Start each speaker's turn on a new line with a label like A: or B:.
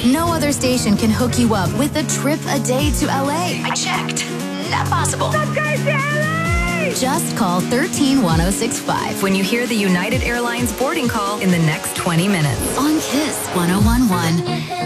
A: No other station can hook you up with a trip a day to LA.
B: I checked. Not possible.
C: Let's go to LA!
A: Just call 131065
B: When you hear the United Airlines boarding call in the next 20 minutes.
A: on KISS 1011.